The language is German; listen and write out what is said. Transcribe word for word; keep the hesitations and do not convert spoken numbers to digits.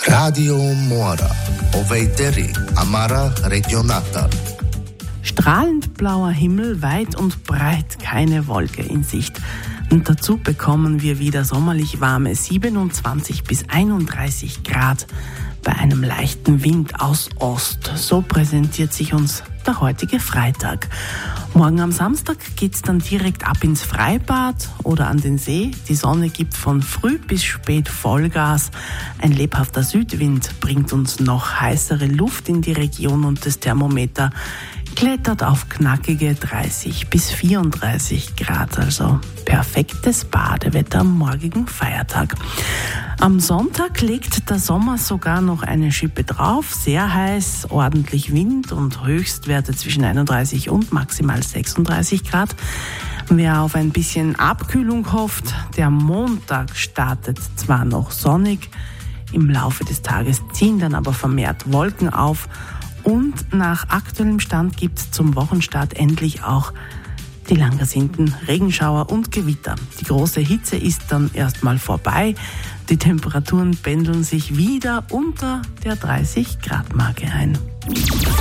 Radio Mora, Oveiteri, Amara Regionata. Strahlend blauer Himmel, weit und breit keine Wolke in Sicht. Und dazu bekommen wir wieder sommerlich warme siebenundzwanzig bis einunddreißig Grad bei einem leichten Wind aus Ost. So präsentiert sich uns der heutige Freitag. Morgen am Samstag geht's dann direkt ab ins Freibad oder an den See. Die Sonne gibt von früh bis spät Vollgas. Ein lebhafter Südwind bringt uns noch heißere Luft in die Region und das Thermometer klettert auf knackige dreißig bis vierunddreißig Grad, also perfektes Badewetter am morgigen Feiertag. Am Sonntag legt der Sommer sogar noch eine Schippe drauf, sehr heiß, ordentlich Wind und Höchstwerte zwischen einunddreißig und maximal sechsunddreißig Grad. Wer auf ein bisschen Abkühlung hofft, der Montag startet zwar noch sonnig, im Laufe des Tages ziehen dann aber vermehrt Wolken auf. Und nach aktuellem Stand gibt es zum Wochenstart endlich auch die lang ersehnten Regenschauer und Gewitter. Die große Hitze ist dann erstmal vorbei. Die Temperaturen pendeln sich wieder unter der dreißig Grad Marke ein.